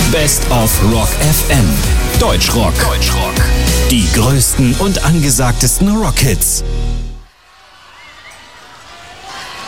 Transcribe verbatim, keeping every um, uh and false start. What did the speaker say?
Best of Rock F M. Deutschrock. Deutschrock. Die größten und angesagtesten Rockhits.